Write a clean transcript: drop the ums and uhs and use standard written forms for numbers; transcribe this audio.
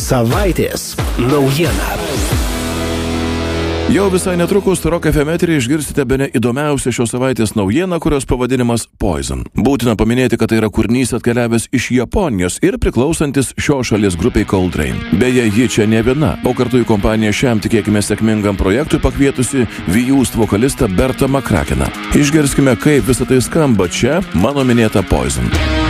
Savaitės naujiena. Jau visai netrukus Rock FM eteryje išgirsite bene įdomiausią šios savaitės naujieną, kurios pavadinimas Poison. Būtina paminėti, kad tai yra kūrinys atkeliavęs iš Japonijos ir priklausantis šios šalies grupiai Coltrane. Beje, ji čia ne viena, o kartu į kompaniją šiam tikėkime sėkmingam projektui pakvietusi Vijūst vokalistą Bertą McCrackeną. Išgirskime, kaip visą tai skamba čia mano minėta Poison.